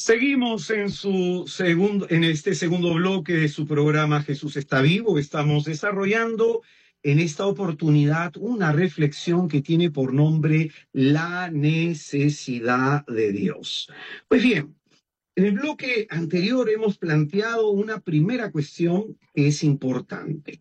Seguimos en este segundo bloque de su programa Jesús está vivo. Estamos desarrollando en esta oportunidad una reflexión que tiene por nombre la necesidad de Dios. Pues bien, en el bloque anterior hemos planteado una primera cuestión que es importante.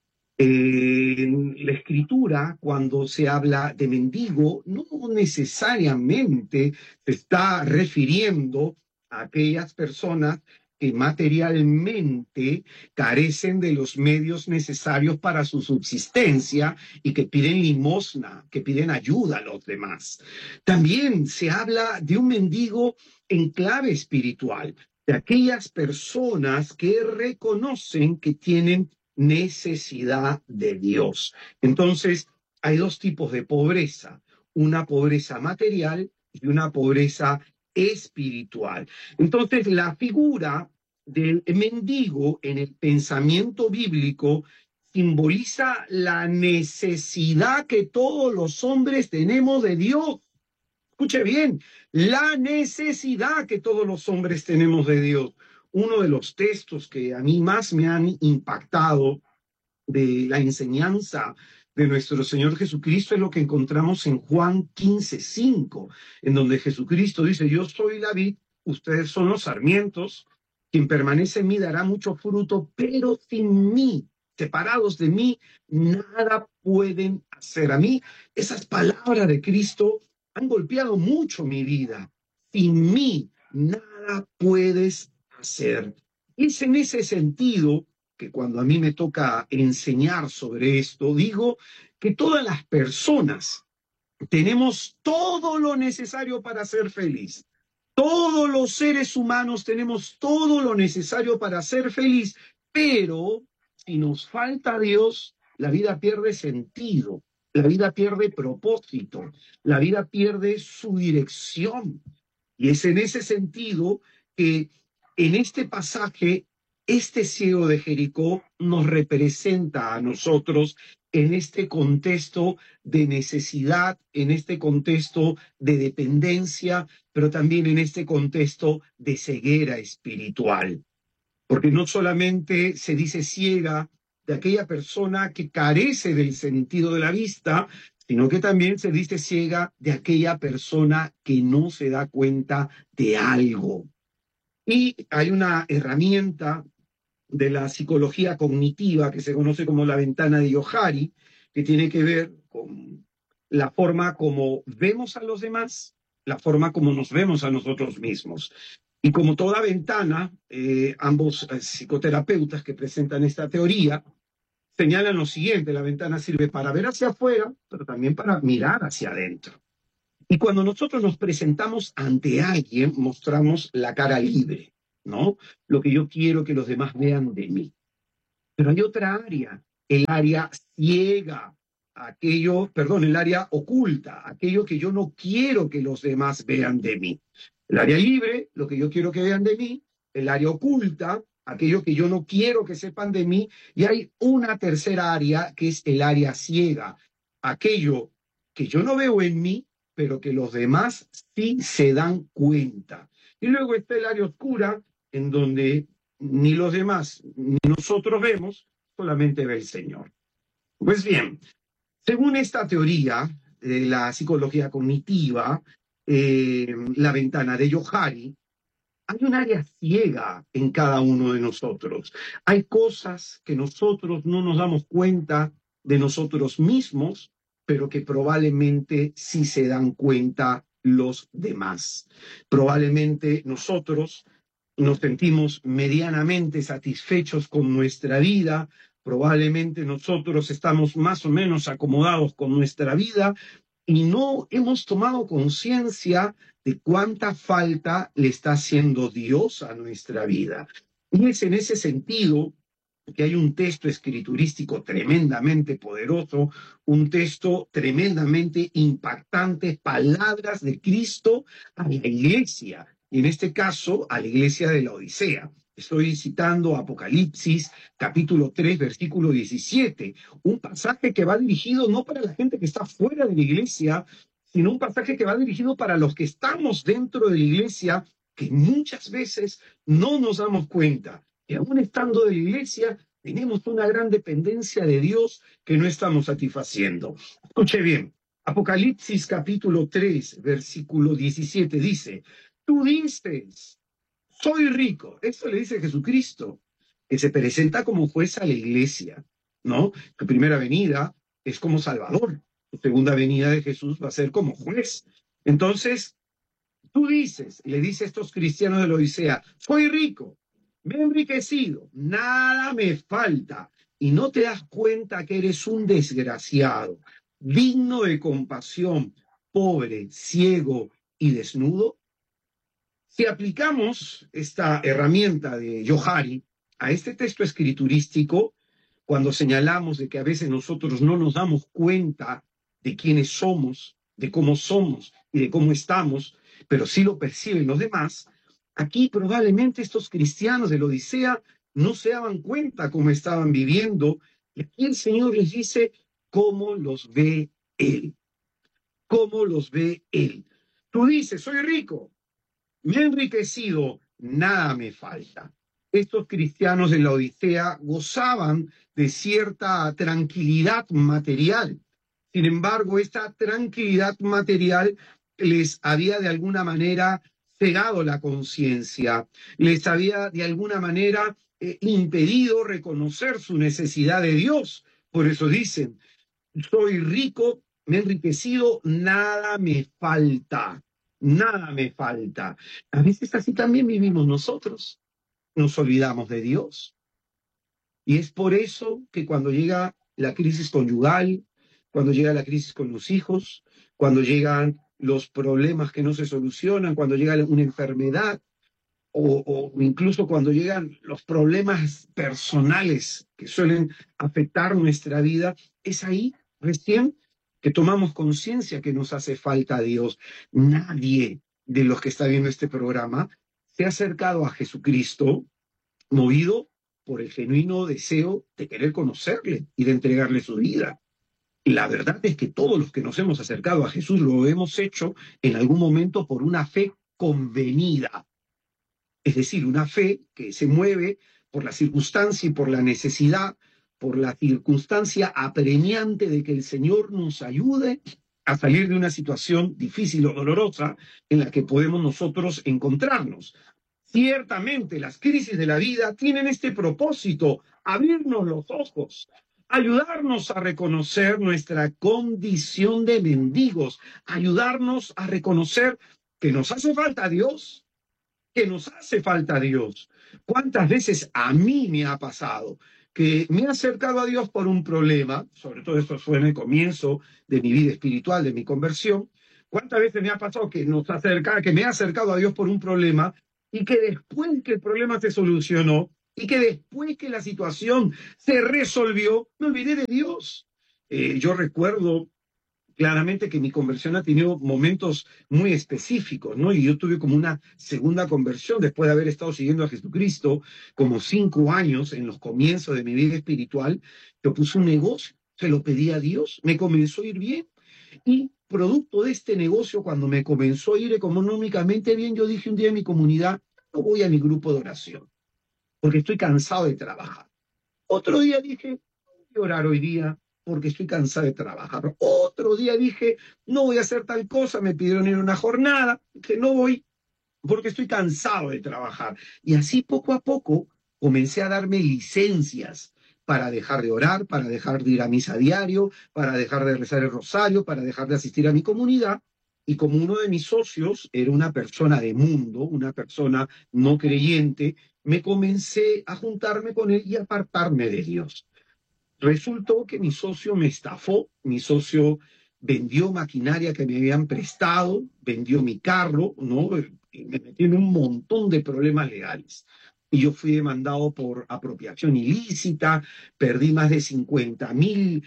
En la escritura, cuando se habla de mendigo, no necesariamente se está refiriendo a aquellas personas que materialmente carecen de los medios necesarios para su subsistencia y que piden limosna, que piden ayuda a los demás. También se habla de un mendigo en clave espiritual, de aquellas personas que reconocen que tienen necesidad de Dios. Entonces, hay dos tipos de pobreza, una pobreza material y una pobreza espiritual. Entonces, la figura del mendigo en el pensamiento bíblico simboliza la necesidad que todos los hombres tenemos de Dios. Escuche bien, la necesidad que todos los hombres tenemos de Dios. Uno de los textos que a mí más me han impactado de la enseñanza de nuestro Señor Jesucristo es lo que encontramos en Juan 15:5, en donde Jesucristo dice: yo soy la vid, ustedes son los sarmientos, quien permanece en mí dará mucho fruto, pero sin mí, separados de mí, nada pueden hacer. A mí esas palabras de Cristo han golpeado mucho mi vida. Sin mí, nada puedes hacer. Es en ese sentido que cuando a mí me toca enseñar sobre esto, digo que todas las personas tenemos todo lo necesario para ser feliz. Todos los seres humanos tenemos todo lo necesario para ser feliz, pero si nos falta Dios, la vida pierde sentido, la vida pierde propósito, la vida pierde su dirección. Y es en ese sentido que en este pasaje, este ciego de Jericó nos representa a nosotros en este contexto de necesidad, en este contexto de dependencia, pero también en este contexto de ceguera espiritual. Porque no solamente se dice ciega de aquella persona que carece del sentido de la vista, sino que también se dice ciega de aquella persona que no se da cuenta de algo. Y hay una herramienta de la psicología cognitiva que se conoce como la ventana de Johari, que tiene que ver con la forma como vemos a los demás, la forma como nos vemos a nosotros mismos. Y como toda ventana, ambos psicoterapeutas que presentan esta teoría señalan lo siguiente: la ventana sirve para ver hacia afuera, pero también para mirar hacia adentro. Y cuando nosotros nos presentamos ante alguien, mostramos la cara libre, ¿no? Lo que yo quiero que los demás vean de mí. Pero hay otra área, el área ciega, el área oculta, aquello que yo no quiero que los demás vean de mí. El área libre, lo que yo quiero que vean de mí; el área oculta, aquello que yo no quiero que sepan de mí; y hay una tercera área que es el área ciega, aquello que yo no veo en mí, pero que los demás sí se dan cuenta. Y luego está el área oscura, en donde ni los demás ni nosotros vemos, solamente ve el Señor. Pues bien, según esta teoría de la psicología cognitiva, la ventana de Johari, hay un área ciega en cada uno de nosotros. Hay cosas que nosotros no nos damos cuenta de nosotros mismos, pero que probablemente sí se dan cuenta los demás. Probablemente nosotros nos sentimos medianamente satisfechos con nuestra vida, probablemente nosotros estamos más o menos acomodados con nuestra vida y no hemos tomado conciencia de cuánta falta le está haciendo Dios a nuestra vida. Y es en ese sentido que hay un texto escriturístico tremendamente poderoso, un texto tremendamente impactante, palabras de Cristo a la iglesia, y en este caso a la iglesia de la Odisea. Estoy citando Apocalipsis, capítulo 3, versículo 17, un pasaje que va dirigido no para la gente que está fuera de la iglesia, sino un pasaje que va dirigido para los que estamos dentro de la iglesia que muchas veces no nos damos cuenta que aún estando de la iglesia tenemos una gran dependencia de Dios que no estamos satisfaciendo. Escuche bien, Apocalipsis capítulo 3, versículo 17 dice, tú dices, soy rico. Esto le dice Jesucristo, que se presenta como juez a la iglesia, ¿no? Su primera venida es como Salvador. Su segunda venida de Jesús va a ser como juez. Entonces, tú dices, le dice a estos cristianos de la Odisea, soy rico, me he enriquecido, nada me falta, y no te das cuenta que eres un desgraciado, digno de compasión, pobre, ciego y desnudo. Si aplicamos esta herramienta de Johari a este texto escriturístico, cuando señalamos de que a veces nosotros no nos damos cuenta de quiénes somos, de cómo somos y de cómo estamos, pero sí lo perciben los demás, aquí probablemente estos cristianos de la Odisea no se daban cuenta cómo estaban viviendo, y aquí el Señor les dice cómo los ve Él, cómo los ve Él. Tú dices, soy rico, me he enriquecido, nada me falta. Estos cristianos en la Odisea gozaban de cierta tranquilidad material. Sin embargo, esta tranquilidad material les había de alguna manera cegado la conciencia, les había de alguna manera impedido reconocer su necesidad de Dios. Por eso dicen, soy rico, me he enriquecido, nada me falta, nada me falta. A veces así también vivimos nosotros, nos olvidamos de Dios. Y es por eso que cuando llega la crisis conyugal, cuando llega la crisis con los hijos, cuando llegan los problemas que no se solucionan, cuando llega una enfermedad, o incluso cuando llegan los problemas personales que suelen afectar nuestra vida, es ahí recién que tomamos conciencia que nos hace falta a Dios. Nadie de los que está viendo este programa se ha acercado a Jesucristo movido por el genuino deseo de querer conocerle y de entregarle su vida. La verdad es que todos los que nos hemos acercado a Jesús lo hemos hecho en algún momento por una fe convenida, es decir, una fe que se mueve por la circunstancia y por la necesidad, por la circunstancia apremiante de que el Señor nos ayude a salir de una situación difícil o dolorosa en la que podemos nosotros encontrarnos. Ciertamente, las crisis de la vida tienen este propósito, abrirnos los ojos, ayudarnos a reconocer nuestra condición de mendigos, ayudarnos a reconocer que nos hace falta Dios, que nos hace falta Dios. ¿Cuántas veces a mí me ha pasado que me he acercado a Dios por un problema? Sobre todo esto fue en el comienzo de mi vida espiritual, de mi conversión. ¿Cuántas veces me ha pasado que que me he acercado a Dios por un problema y que después que el problema se solucionó y que después que la situación se resolvió, me olvidé de Dios? Yo recuerdo claramente que mi conversión ha tenido momentos muy específicos, ¿no? Y yo tuve como una segunda conversión después de haber estado siguiendo a Jesucristo como 5 años en los comienzos de mi vida espiritual. Yo puse un negocio, se lo pedí a Dios, me comenzó a ir bien y producto de este negocio, cuando me comenzó a ir económicamente bien, yo dije un día en mi comunidad, no voy a mi grupo de oración porque estoy cansado de trabajar. Otro día dije, voy a orar hoy día porque estoy cansado de trabajar. Otro día dije, no voy a hacer tal cosa, me pidieron ir a una jornada, que no voy porque estoy cansado de trabajar. Y así poco a poco comencé a darme licencias para dejar de orar, para dejar de ir a misa diario, para dejar de rezar el rosario, para dejar de asistir a mi comunidad. Y como uno de mis socios era una persona de mundo, una persona no creyente, me comencé a juntarme con él y a apartarme de Dios. Resultó que mi socio me estafó, mi socio vendió maquinaria que me habían prestado, vendió mi carro, ¿no? Y me metí en un montón de problemas legales. Y yo fui demandado por apropiación ilícita, perdí más de 50.000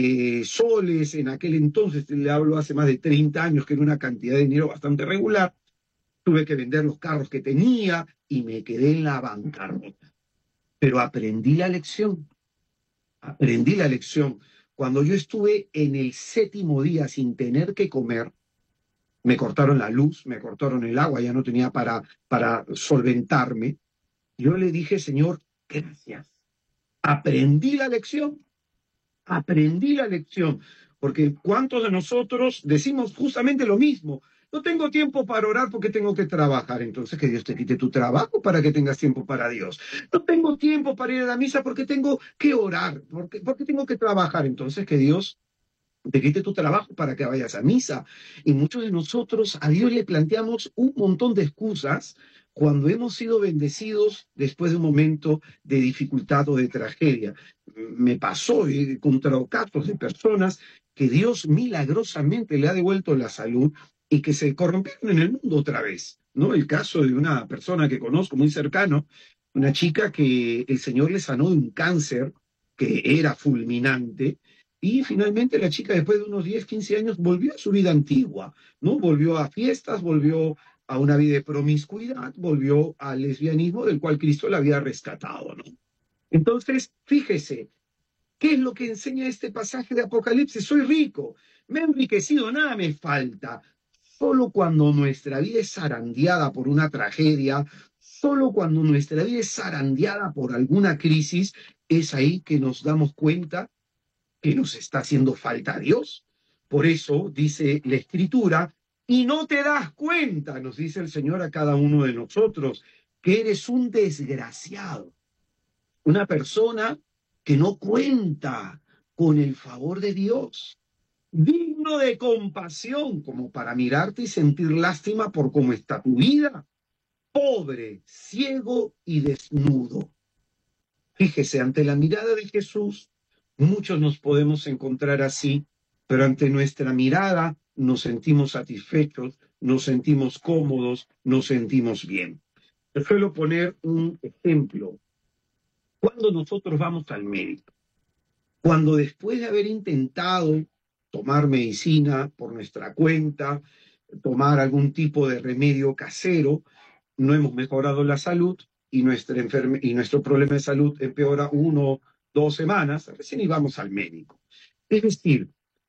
soles en aquel entonces, le hablo hace más de 30 años, que era una cantidad de dinero bastante regular. Tuve que vender los carros que tenía y me quedé en la bancarrota. Pero aprendí la lección. Aprendí la lección. Cuando yo estuve en el 7.º día sin tener que comer, me cortaron la luz, me cortaron el agua, ya no tenía para solventarme. Yo le dije, Señor, gracias. Aprendí la lección, aprendí la lección, porque ¿cuántos de nosotros decimos justamente lo mismo? No tengo tiempo para orar porque tengo que trabajar. Entonces que Dios te quite tu trabajo para que tengas tiempo para Dios. No tengo tiempo para ir a la misa porque tengo que orar, porque tengo que trabajar. Entonces que Dios te quite tu trabajo para que vayas a misa. Y muchos de nosotros a Dios le planteamos un montón de excusas cuando hemos sido bendecidos después de un momento de dificultad o de tragedia. Me pasó, he encontrado casos de personas que Dios milagrosamente le ha devuelto la salud y que se corrompieron en el mundo otra vez, ¿no? El caso de una persona que conozco muy cercano, una chica que el Señor le sanó de un cáncer que era fulminante, y finalmente la chica, después de unos 10, 15 años, volvió a su vida antigua, ¿no? Volvió a fiestas, volvió a una vida de promiscuidad, volvió al lesbianismo del cual Cristo la había rescatado, ¿no? Entonces, fíjese, ¿qué es lo que enseña este pasaje de Apocalipsis? Soy rico, me he enriquecido, nada me falta. Solo cuando nuestra vida es zarandeada por una tragedia, solo cuando nuestra vida es zarandeada por alguna crisis, es ahí que nos damos cuenta que nos está haciendo falta a Dios. Por eso dice la Escritura, y no te das cuenta, nos dice el Señor a cada uno de nosotros, que eres un desgraciado, una persona que no cuenta con el favor de Dios, digno de compasión, como para mirarte y sentir lástima por cómo está tu vida, pobre, ciego y desnudo. Fíjese, ante la mirada de Jesús, muchos nos podemos encontrar así, pero ante nuestra mirada nos sentimos satisfechos, nos sentimos cómodos, nos sentimos bien. Yo suelo poner un ejemplo. Cuando nosotros vamos al médico, cuando después de haber intentado tomar medicina por nuestra cuenta, tomar algún tipo de remedio casero, no hemos mejorado la salud y, y nuestro problema de salud empeora 1 o 2 semanas, recién íbamos al médico. Es decir,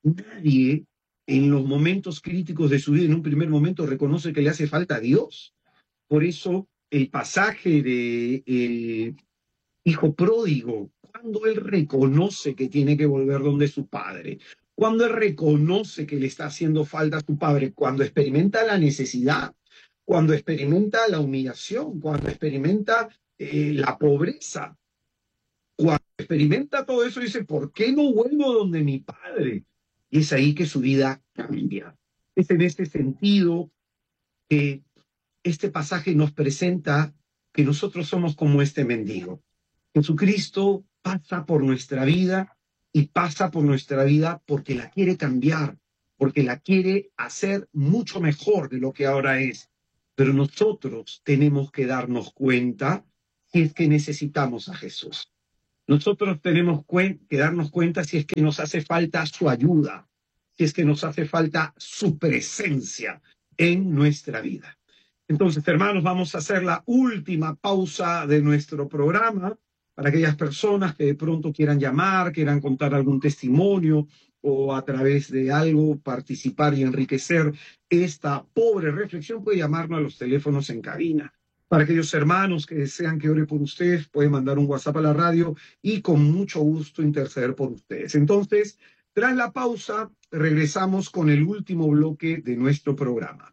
nadie en los momentos críticos de su vida, en un primer momento, reconoce que le hace falta a Dios. Por eso el pasaje de el hijo pródigo, cuando él reconoce que tiene que volver donde su padre, cuando él reconoce que le está haciendo falta a su padre, cuando experimenta la necesidad, cuando experimenta la humillación, cuando experimenta la pobreza, cuando experimenta todo eso, dice, ¿por qué no vuelvo donde mi padre? Y es ahí que su vida cambia. Es en este sentido que este pasaje nos presenta que nosotros somos como este mendigo. Jesucristo pasa por nuestra vida y pasa por nuestra vida porque la quiere cambiar, porque la quiere hacer mucho mejor de lo que ahora es. Pero nosotros tenemos que darnos cuenta si es que necesitamos a Jesús. Nosotros tenemos que darnos cuenta si es que nos hace falta su ayuda, si es que nos hace falta su presencia en nuestra vida. Entonces, hermanos, vamos a hacer la última pausa de nuestro programa para aquellas personas que de pronto quieran llamar, quieran contar algún testimonio o a través de algo participar y enriquecer esta pobre reflexión, puede llamarnos a los teléfonos en cabina. Para aquellos hermanos que desean que ore por ustedes, pueden mandar un WhatsApp a la radio y con mucho gusto interceder por ustedes. Entonces, tras la pausa, regresamos con el último bloque de nuestro programa.